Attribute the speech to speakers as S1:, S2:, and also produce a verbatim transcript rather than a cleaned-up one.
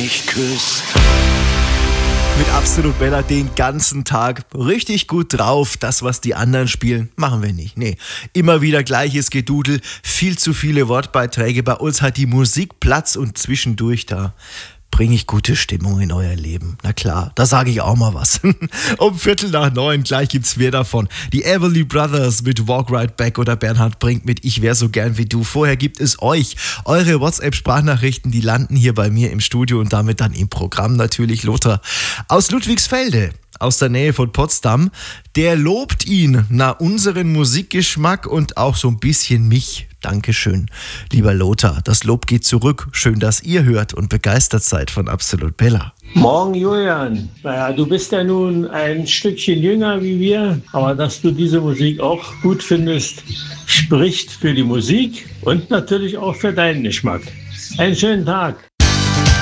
S1: mich küsst.
S2: Mit Absolut Bella den ganzen Tag richtig gut drauf. Das, was die anderen spielen, machen wir nicht. Nee, immer wieder gleiches Gedudel, viel zu viele Wortbeiträge. Bei uns hat die Musik Platz und zwischendurch da bringe ich gute Stimmung in euer Leben. Na klar, da sage ich auch mal was. Um Viertel nach neun, gleich gibt's mehr davon. Die Everly Brothers mit Walk Right Back oder Bernhard Brink mit Ich wär so gern wie du. Vorher gibt es euch. Eure WhatsApp-Sprachnachrichten, die landen hier bei mir im Studio und damit dann im Programm natürlich. Lothar aus Ludwigsfelde, aus der Nähe von Potsdam, der lobt ihn nach unseren Musikgeschmack und auch so ein bisschen mich. Dankeschön, lieber Lothar. Das Lob geht zurück. Schön, dass ihr hört und begeistert seid von Absolut Bella.
S3: Morgen, Julian. Naja, du bist ja nun ein Stückchen jünger wie wir, aber dass du diese Musik auch gut findest, spricht für die Musik und natürlich auch für deinen Geschmack. Einen schönen Tag.